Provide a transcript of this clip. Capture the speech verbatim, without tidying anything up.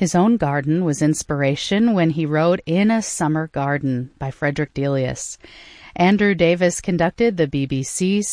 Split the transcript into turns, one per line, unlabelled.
His own garden was inspiration when he wrote In a Summer Garden by Frederick Delius. Andrew Davis conducted the B B C